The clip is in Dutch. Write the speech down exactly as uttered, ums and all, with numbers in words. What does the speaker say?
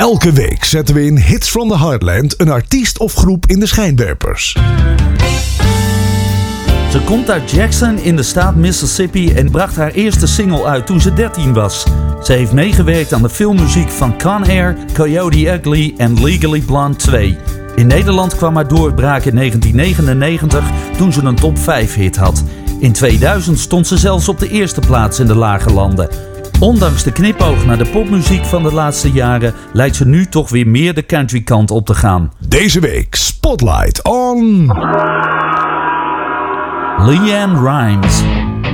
Elke week zetten we in Hits from the Heartland een artiest of groep in de schijnwerpers. Ze komt uit Jackson in de staat Mississippi en bracht haar eerste single uit toen ze dertien was. Ze heeft meegewerkt aan de filmmuziek van Con Air, Coyote Ugly en Legally Blonde twee. In Nederland kwam haar doorbraak in negentien negenennegentig toen ze een top vijf hit had. In tweeduizend stond ze zelfs op de eerste plaats in de lage landen. Ondanks de knipoog naar de popmuziek van de laatste jaren lijkt ze nu toch weer meer de countrykant op te gaan. Deze week Spotlight on... LeAnn Rimes.